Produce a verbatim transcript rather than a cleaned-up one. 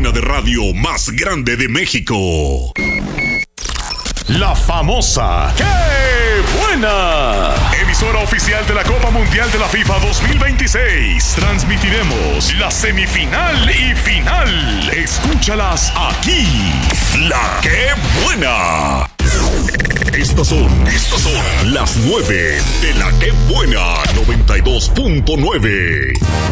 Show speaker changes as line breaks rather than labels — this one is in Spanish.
cadena de radio más grande de México.
La famosa ¡Qué buena! Emisora oficial de la Copa Mundial de la FIFA dos mil veintiséis. Transmitiremos la semifinal y final. Escúchalas aquí.
La ¡Qué buena! Estas son, estas son las nueve de la ¡Qué buena! noventa y dos punto nueve.